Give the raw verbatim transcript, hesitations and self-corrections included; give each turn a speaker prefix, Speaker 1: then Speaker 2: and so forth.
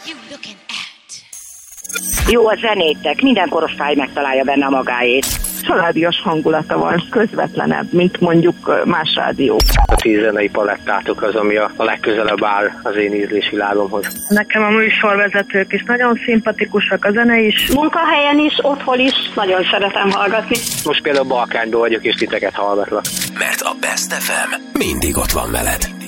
Speaker 1: Jó a zenétek, minden korosztály megtalálja benne a magáét.
Speaker 2: Családias hangulata van, közvetlenebb, mint mondjuk más rádiók.
Speaker 3: A tíz zenei palettátok az, ami a legközelebb áll az én ízlésvilágomhoz.
Speaker 4: Nekem a műsorvezetők is nagyon szimpatikusak, a zene is.
Speaker 5: Munkahelyen is, otthon is, nagyon szeretem hallgatni.
Speaker 3: Most például Balkányban vagyok, és titeket hallgatlak.
Speaker 6: Mert a Best ef em mindig ott van veled.